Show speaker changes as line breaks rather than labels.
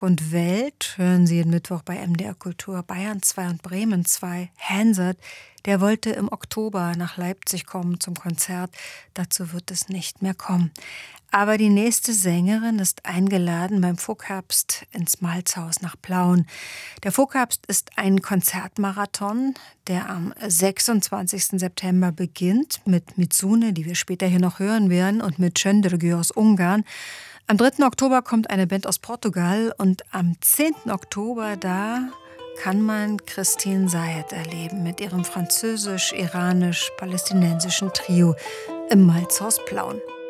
und Welt hören Sie jeden Mittwoch bei MDR Kultur. Bayern 2 und Bremen 2. Hansard, der wollte im Oktober nach Leipzig kommen zum Konzert. Dazu wird es nicht mehr kommen. Aber die nächste Sängerin ist eingeladen beim Vogtherbst ins Malzhaus nach Plauen. Der Vogtherbst ist ein Konzertmarathon, der am 26. September beginnt mit Mitsune, die wir später hier noch hören werden, und mit Csöndörgő aus Ungarn. Am 3. Oktober kommt eine Band aus Portugal und am 10. Oktober, da kann man Christine Sayed erleben mit ihrem französisch-iranisch-palästinensischen Trio im Malzhaus Plauen.